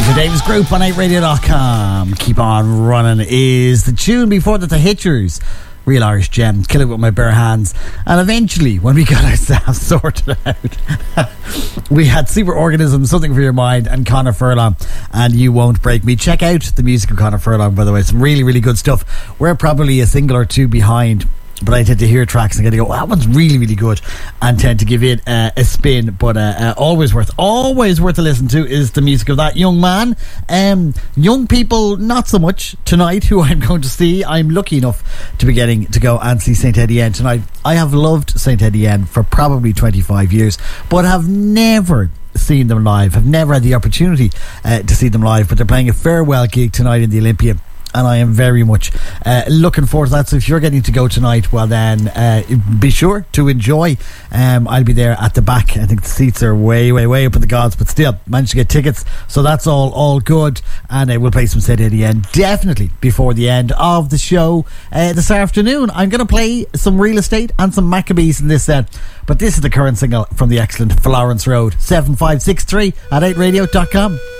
Davis Group on 8radio.com. Keep On Running is the tune. Before that, the Hitchers, Real Irish Gem, Kill It With My Bare Hands. And eventually, when we got ourselves sorted out, we had Superorganism, Something For Your Mind, and Conor Furlong, and You Won't Break Me. Check out the music of Conor Furlong, by the way. Some really, really good stuff. We're probably a single or two behind, but I tend to hear tracks and I go, that one's really, really good, and tend to give it a spin. But always worth to listen to is the music of that young man. Young people, not so much tonight, who I'm going to see. I'm lucky enough to be getting to go and see St. Etienne tonight. I have loved St. Etienne for probably 25 years, but have never seen them live, have never had the opportunity to see them live. But they're playing a farewell gig tonight in the Olympia, and I am very much looking forward to that. So if you're getting to go tonight, well then be sure to enjoy. I'll be there at the back. I think the seats are way up in the gods, but still managed to get tickets, so that's all good. And we'll play some St. Etienne definitely before the end of the show this afternoon. I'm going to play some Real Estate and some Maccabees in this set, but this is the current single from the excellent Florence Road. 7563 at 8radio.com.